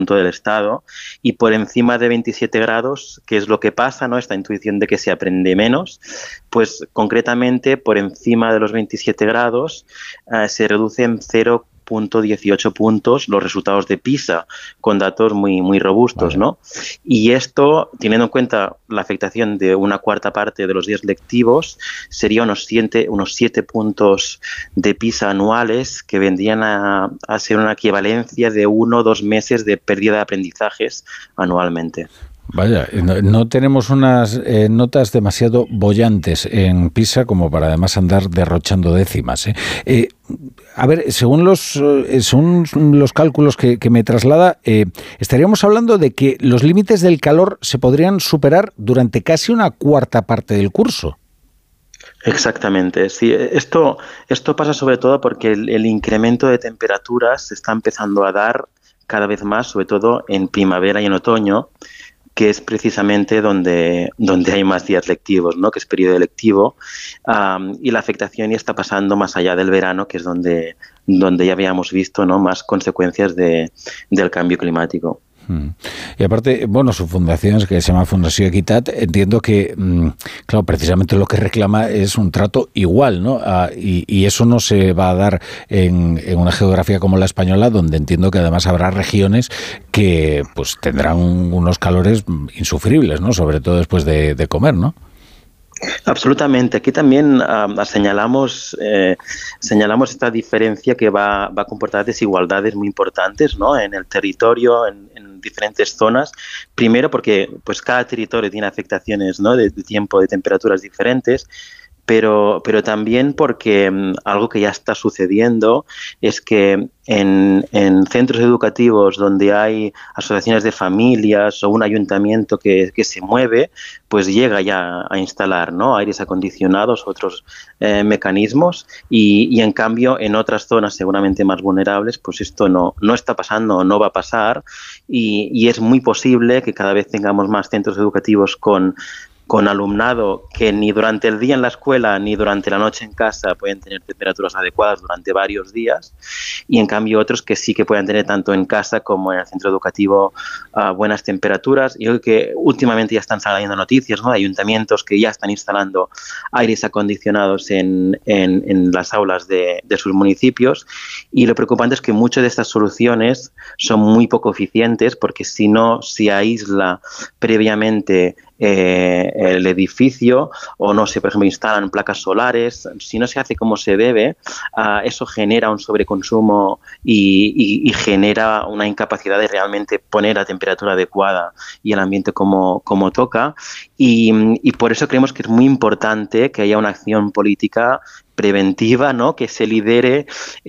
del Estado, y por encima de 27 grados, ¿qué es lo que pasa, ¿no? Esta intuición de que se aprende menos, pues concretamente por encima de los 27 grados se reduce en 0,18 puntos los resultados de PISA, con datos muy robustos, Vale. ¿no? Y esto, teniendo en cuenta la afectación de una cuarta parte de los días lectivos, sería unos 7 puntos de PISA anuales, que vendrían a ser una equivalencia de 1 o 2 meses de pérdida de aprendizajes anualmente. Vaya, no tenemos unas notas demasiado bollantes en PISA como para además andar derrochando décimas, ¿eh? A ver, según los cálculos que me traslada, estaríamos hablando de que los límites del calor se podrían superar durante casi una cuarta parte del curso. Exactamente, sí. Esto pasa sobre todo porque el incremento de temperaturas se está empezando a dar cada vez más, sobre todo en primavera y en otoño, que es precisamente donde hay más días lectivos, ¿no? Que es periodo lectivo, y la afectación ya está pasando más allá del verano, que es donde ya habíamos visto, ¿no? Más consecuencias del cambio climático. Y aparte, bueno, su fundación, que se llama Fundació Equitat, entiendo que, claro, precisamente lo que reclama es un trato igual, ¿no? Y eso no se va a dar en una geografía como la española, donde entiendo que además habrá regiones que pues tendrán unos calores insufribles, ¿no? Sobre todo después de comer, ¿no? Absolutamente. Aquí también señalamos esta diferencia que va a comportar desigualdades muy importantes, ¿no? En el territorio, en diferentes zonas. Primero porque pues cada territorio tiene afectaciones, ¿no? de tiempo, de temperaturas diferentes. Pero también porque algo que ya está sucediendo es que en centros educativos donde hay asociaciones de familias o un ayuntamiento que se mueve, pues llega ya a instalar, ¿no? Aires acondicionados, otros mecanismos, y en cambio en otras zonas seguramente más vulnerables, pues esto no está pasando, no va a pasar, y es muy posible que cada vez tengamos más centros educativos con alumnado que ni durante el día en la escuela ni durante la noche en casa pueden tener temperaturas adecuadas durante varios días, y en cambio otros que sí que pueden tener tanto en casa como en el centro educativo buenas temperaturas. Y creo que últimamente ya están saliendo noticias, ¿no? De ayuntamientos que ya están instalando aires acondicionados en las aulas de sus municipios, y lo preocupante es que muchas de estas soluciones son muy poco eficientes, porque si no se aísla previamente el edificio, o no sé, por ejemplo, instalan placas solares, si no se hace como se debe, eso genera un sobreconsumo y genera una incapacidad de realmente poner la temperatura adecuada y el ambiente como toca, y por eso creemos que es muy importante que haya una acción política preventiva, ¿no? Que se lidere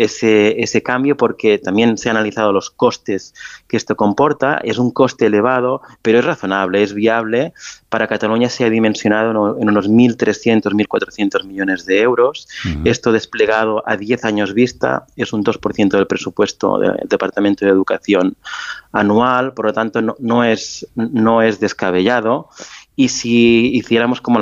ese cambio, porque también se han analizado los costes que esto comporta. Es un coste elevado, pero es razonable, es viable. Para Cataluña se ha dimensionado en unos 1.300, 1.400 millones de euros. Esto desplegado a 10 años vista es un 2% del presupuesto del Departamento de Educación anual, por lo tanto no es descabellado. Y si hiciéramos como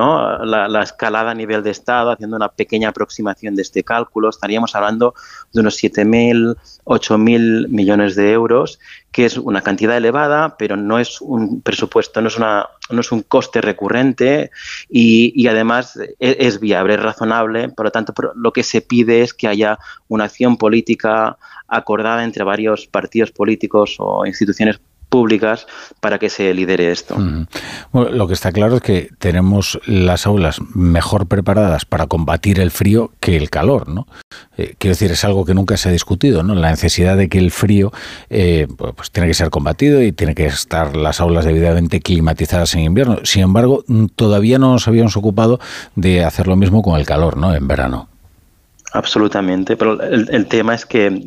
la escalada a nivel de Estado, haciendo una pequeña aproximación de este cálculo, estaríamos hablando de unos 7.000, 8.000 millones de euros, que es una cantidad elevada, pero no es un presupuesto, no es un coste recurrente, y además es viable, es razonable. Por lo tanto, lo que se pide es que haya una acción política acordada entre varios partidos políticos o instituciones públicas para que se lidere esto. Bueno, lo que está claro es que tenemos las aulas mejor preparadas para combatir el frío que el calor, ¿no? Quiero decir, es algo que nunca se ha discutido, ¿no? La necesidad de que el frío pues tiene que ser combatido y tiene que estar las aulas debidamente climatizadas en invierno. Sin embargo, todavía no nos habíamos ocupado de hacer lo mismo con el calor, ¿no? En verano. Absolutamente, pero el tema es que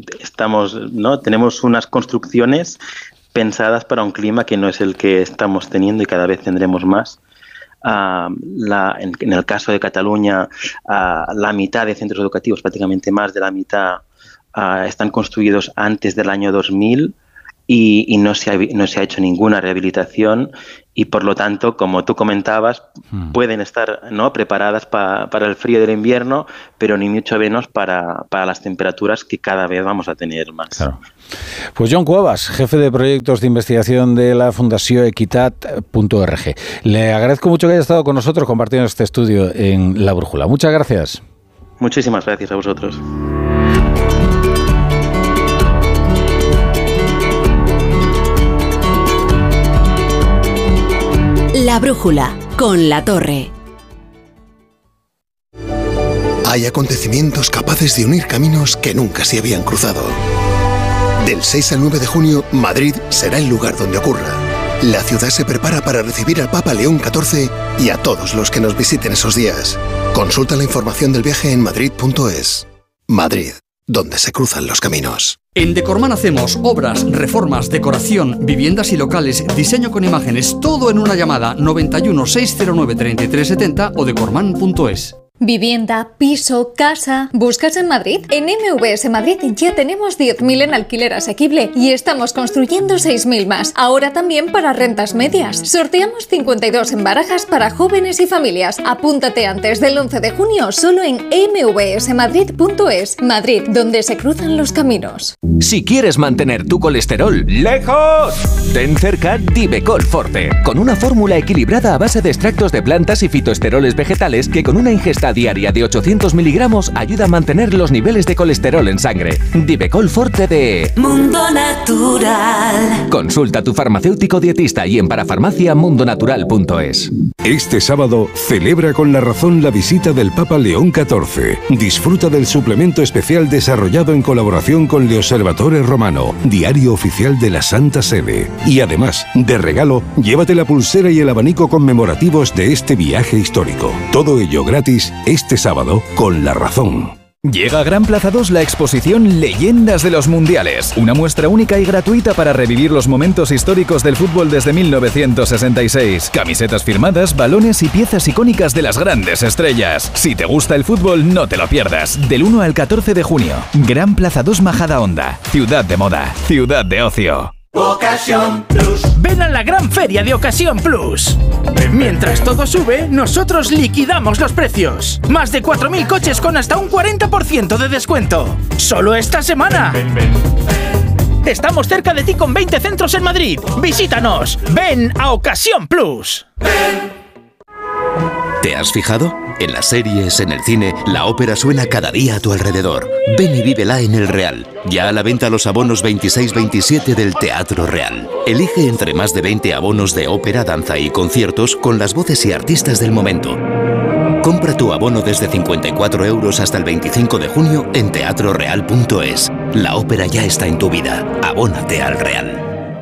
tenemos unas construcciones pensadas para un clima que no es el que estamos teniendo, y cada vez tendremos más. En el caso de Cataluña, la mitad de centros educativos, prácticamente más de la mitad, están construidos antes del año 2000, y no se ha hecho ninguna rehabilitación y por lo tanto, como tú comentabas, pueden estar, ¿no?, preparadas para el frío del invierno, pero ni mucho menos para las temperaturas que cada vez vamos a tener más. Claro. Pues Jon Cuevas, jefe de proyectos de investigación de la Fundació Equitat.org. Le agradezco mucho que haya estado con nosotros compartiendo este estudio en La Brújula. Muchas gracias. Muchísimas gracias a vosotros. La Brújula, con La Torre. Hay acontecimientos capaces de unir caminos que nunca se habían cruzado. Del 6 al 9 de junio, Madrid será el lugar donde ocurra. La ciudad se prepara para recibir al Papa León XIV y a todos los que nos visiten esos días. Consulta la información del viaje en madrid.es. Madrid, donde se cruzan los caminos. En Decorman hacemos obras, reformas, decoración, viviendas y locales, diseño con imágenes, todo en una llamada 91 609 3370 o decorman.es. Vivienda, piso, casa... ¿Buscas en Madrid? En MVS Madrid ya tenemos 10.000 en alquiler asequible y estamos construyendo 6.000 más. Ahora también para rentas medias. Sorteamos 52 en barajas para jóvenes y familias. Apúntate antes del 11 de junio solo en mvsmadrid.es. Madrid, donde se cruzan los caminos. Si quieres mantener tu colesterol lejos, ten cerca Divecol Forte, con una fórmula equilibrada a base de extractos de plantas y fitoesteroles vegetales que con una ingesta diaria de 800 miligramos ayuda a mantener los niveles de colesterol en sangre. Divecol Forte de Mundo Natural. Consulta a tu farmacéutico dietista y en parafarmaciamundonatural.es. Este sábado celebra con La Razón la visita del Papa León XIV. Disfruta del suplemento especial desarrollado en colaboración con Le Osservatore Romano, diario oficial de la Santa Sede. Y además, de regalo, llévate la pulsera y el abanico conmemorativos de este viaje histórico. Todo ello gratis este sábado con La Razón. Llega a Gran Plaza 2 la exposición Leyendas de los Mundiales, una muestra única y gratuita para revivir los momentos históricos del fútbol desde 1966. Camisetas firmadas, balones y piezas icónicas de las grandes estrellas. Si te gusta el fútbol, no te lo pierdas. Del 1 al 14 de junio, Gran Plaza 2 Majadahonda, ciudad de moda, ciudad de ocio. Ocasión Plus. Ven a la gran feria de Ocasión Plus. Mientras todo sube, nosotros liquidamos los precios. Más de 4.000 coches con hasta un 40% de descuento. Solo esta semana. Estamos cerca de ti con 20 centros en Madrid. Visítanos. Ven a Ocasión Plus. ¿Te has fijado? En las series, en el cine, la ópera suena cada día a tu alrededor. Ven y vívela en El Real. Ya a la venta los abonos 26-27 del Teatro Real. Elige entre más de 20 abonos de ópera, danza y conciertos con las voces y artistas del momento. Compra tu abono desde 54 € hasta el 25 de junio en teatroreal.es. La ópera ya está en tu vida. Abónate al Real.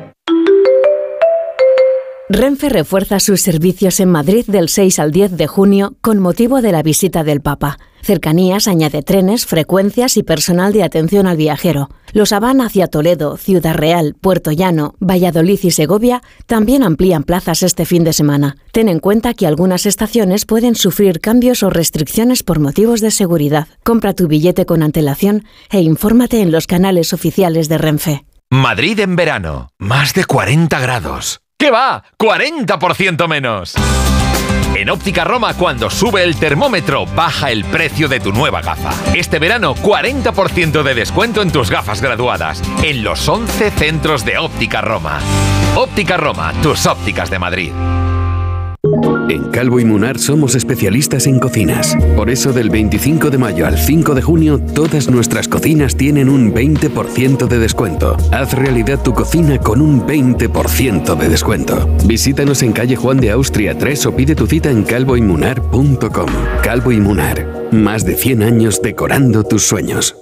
Renfe refuerza sus servicios en Madrid del 6 al 10 de junio con motivo de la visita del Papa. Cercanías añade trenes, frecuencias y personal de atención al viajero. Los Habana hacia Toledo, Ciudad Real, Puerto Llano, Valladolid y Segovia también amplían plazas este fin de semana. Ten en cuenta que algunas estaciones pueden sufrir cambios o restricciones por motivos de seguridad. Compra tu billete con antelación e infórmate en los canales oficiales de Renfe. Madrid en verano, más de 40 grados. ¿Qué va? ¡40% menos! En Óptica Roma, cuando sube el termómetro, baja el precio de tu nueva gafa. Este verano, 40% de descuento en tus gafas graduadas, en los 11 centros de Óptica Roma. Óptica Roma, tus ópticas de Madrid. En Calvo y Munar somos especialistas en cocinas. Por eso del 25 de mayo al 5 de junio, todas nuestras cocinas tienen un 20% de descuento. Haz realidad tu cocina con un 20% de descuento. Visítanos en calle Juan de Austria 3 o pide tu cita en calvoymunar.com. Calvo y Munar, más de 100 años decorando tus sueños.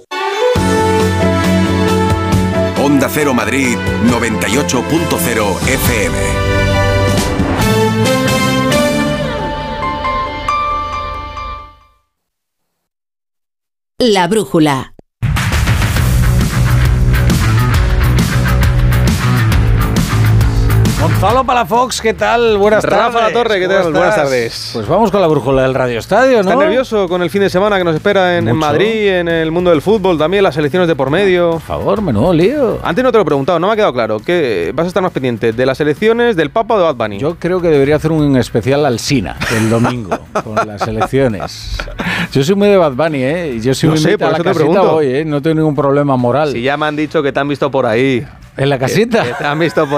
Onda Cero Madrid 98.0 FM. La Brújula. Gonzalo Palafox, ¿qué tal? Buenas tardes. Rafa La Torre, ¿qué tal? Buenas tardes. Pues vamos con la brújula del Radio Estadio, ¿no? ¿Estás nervioso con el fin de semana que nos espera en Madrid, en el mundo del fútbol, también las selecciones de por medio? Por favor, menudo lío. Antes no te lo he preguntado, no me ha quedado claro. ¿Qué vas a estar más pendiente, de las elecciones, del Papa o de Bad Bunny? Yo creo que debería hacer un especial al Sina el domingo con las elecciones. Yo soy muy de Bad Bunny, ¿eh? Yo soy muy de la casita hoy, ¿eh? No tengo ningún problema moral. Si ya me han dicho que te han visto por ahí. ¿En la casita? Que te han visto por